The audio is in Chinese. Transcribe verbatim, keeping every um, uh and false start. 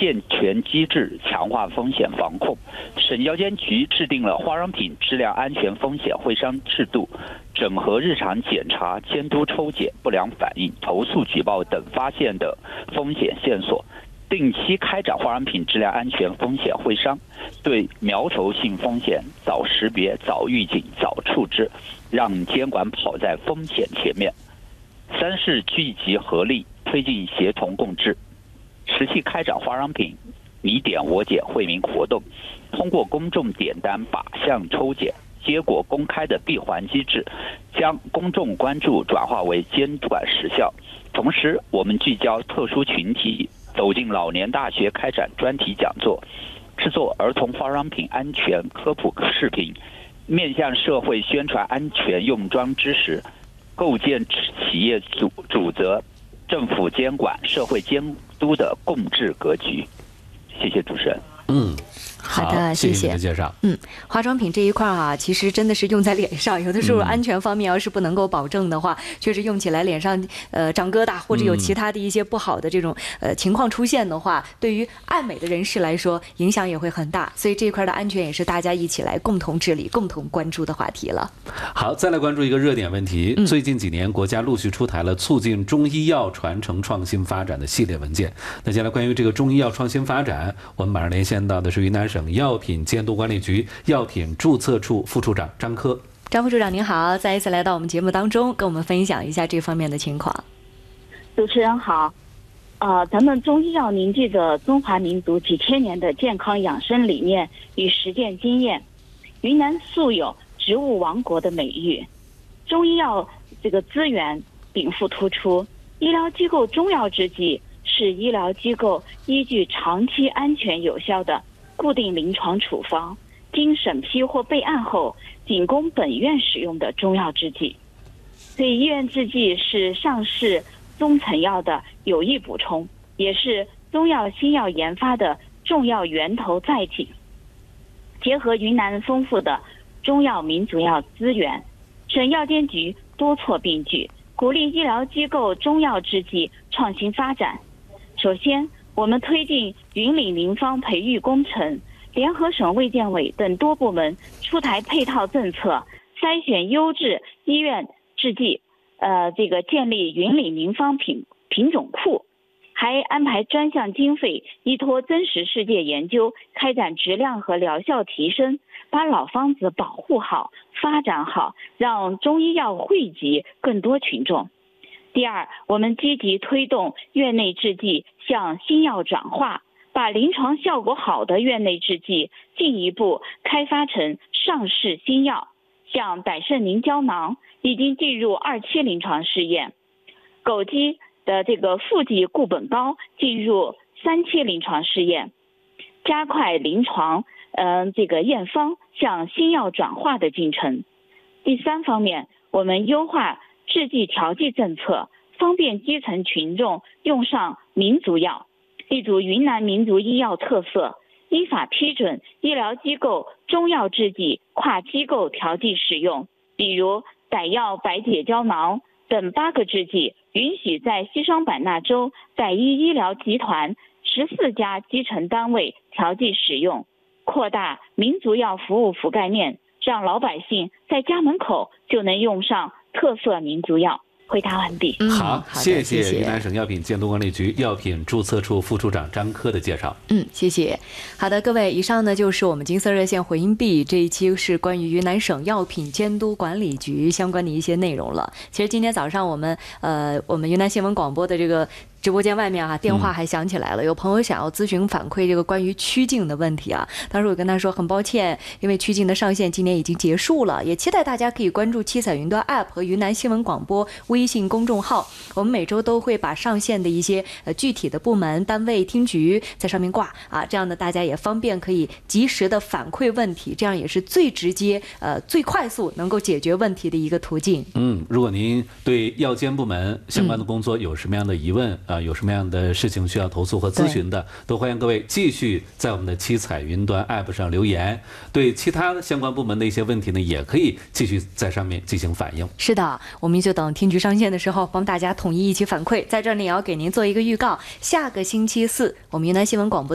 健全机制，强化风险防控。省药监局制定了化妆品质量安全风险会商制度，整合日常检查、监督抽检、不良反应、投诉举报等发现的风险线索，定期开展化妆品质量安全风险会商，对苗头性风险早识别、早预警、早处置，让监管跑在风险前面。三是聚集合力，推进协同共治，持续开展化妆品你点我检惠民活动，通过公众点单靶向抽检、结果公开的闭环机制，将公众关注转化为监管实效。同时，我们聚焦特殊群体，走进老年大学开展专题讲座，制作儿童化妆品安全科普视频，面向社会宣传安全用妆知识，构建企业主主责、政府监管、社会监督的共治格局。谢谢主持人。 嗯。 好的， 谢谢谢你的介绍。 嗯，化妆品这一块啊，其实真的是用在脸上，有的时候安全方面要是不能够保证的话，嗯、确实用起来脸上呃长疙瘩，或者有其他的一些不好的这种、嗯、呃情况出现的话，对于爱美的人士来说影响也会很大。所以这一块的安全也是大家一起来共同治理、共同关注的话题了。 好，再来关注一个热点问题。嗯、最近几年，国家陆续出台了促进中医药传承创新发展的系列文件。那接下来关于这个中医药创新发展，我们马上连线到的是云南省药品监督管理局药品注册处副处长张科。 张副处长您好，再一次来到我们节目当中，跟我们分享一下这方面的情况。 主持人好，呃，咱们中医药凝聚着中华民族几千年的健康养生理念与实践经验。云南素有植物王国的美誉，中医药这个资源禀赋突出，医疗机构中药制剂是医疗机构依据长期安全有效的固定临床处方，经审批或备案后仅供本院使用的中药制剂。所以医院制剂是上市中成药的有益补充，也是中药新药研发的重要源头载体。结合云南丰富的中药民族药资源，省药监局多措并举，鼓励医疗机构中药制剂创新发展。首先，我们推进云岭临方培育工程，联合省卫健委等多部门出台配套政策，筛选优质医院制剂，呃，这个建立云岭临方品品种库，还安排专项经费，依托真实世界研究，开展质量和疗效提升，把老方子保护好、发展好，让中医药惠及更多群众。第二，我们积极推动院内制剂向新药转化，把临床效果好的院内制剂进一步开发成上市新药，像傣胜宁胶囊已经进入二期临床试验，枸杞的这个复剂固本膏进入三期临床试验，加快临床嗯、呃、这个验方向新药转化的进程。第三方面，我们优化制剂调剂政策，方便基层群众用上民族药。立足云南民族医药特色，依法批准医疗机构中药制剂跨机构调剂使用，比如傣药白解胶囊等八个制剂允许在西双版纳州傣医医疗集团十四家基层单位调剂使用，扩大民族药服务覆盖面，让老百姓在家门口就能用上特色民族药。回答完毕。 嗯、好，谢谢云南省药品监督管理局药品注册处副处长张科的介绍。 嗯，谢谢。好的，各位，以上呢就是我们金色热线回音壁这一期是关于云南省药品监督管理局相关的一些内容了。其实今天早上我们呃我们云南新闻广播的这个直播间外面啊，电话还响起来了，有朋友想要咨询反馈这个关于曲靖的问题啊。当时我跟他说很抱歉，因为曲靖的上线今年已经结束了，也期待大家可以关注七彩云端 App 和云南新闻广播微信公众号，我们每周都会把上线的一些呃具体的部门、单位、厅局在上面挂啊，这样的大家也方便可以及时的反馈问题，这样也是最直接、呃最快速能够解决问题的一个途径。 嗯，如果您对药监部门相关的工作有什么样的疑问啊、嗯呃，有什么样的事情需要投诉和咨询的，都欢迎各位继续在我们的七彩云端 App 上留言。对其他相关部门的一些问题呢，也可以继续在上面进行反映。 是的，我们就等厅局上线的时候帮大家统一一起反馈。在这里也要给您做一个预告，下个星期四我们云南新闻广播